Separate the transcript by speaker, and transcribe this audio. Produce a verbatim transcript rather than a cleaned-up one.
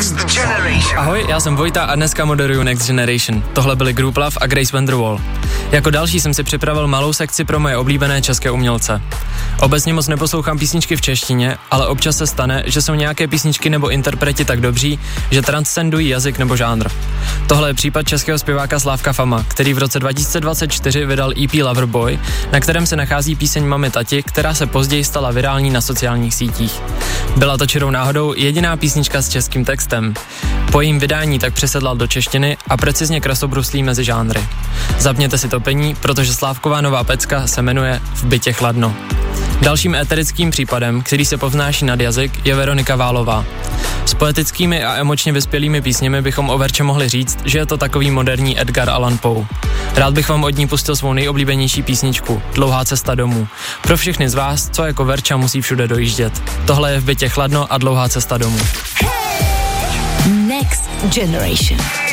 Speaker 1: Next Generation.
Speaker 2: Ahoj, já jsem Vojta a dneska moderuju Next Generation. Tohle byly Group Love a Grace Vanderwall. Jako další jsem si připravil malou sekci pro moje oblíbené české umělce. Obecně moc neposlouchám písničky v češtině, ale občas se stane, že jsou nějaké písničky nebo interpreti tak dobří, že transcendují jazyk nebo žánr. Tohle je případ českého zpěváka Slávka Fama, který v roce dva tisíce dvacet čtyři vydal E P Loverboy, na kterém se nachází píseň Mami Tati, která se později stala virální na sociálních sítích. Byla to čirou náhodou jediná písnička s českým textem. Po jejím vydání tak přesedlal do češtiny a precizně krasobruslí mezi žánry. Zapněte si topení, protože Slávková nová pecka se jmenuje V bytě chladno. Dalším éterickým případem, který se povznáší nad jazyk, je Veronika Válová. S poetickými a emočně vyspělými písněmi bychom o Verče mohli říct, že je to takový moderní Edgar Allan Poe. Rád bych vám od ní pustil svou nejoblíbenější písničku, Dlouhá cesta domů. Pro všechny z vás, co jako Verča musí všude dojíždět. Tohle je V bytě chladno a Dlouhá cesta domů.
Speaker 3: Next Generation.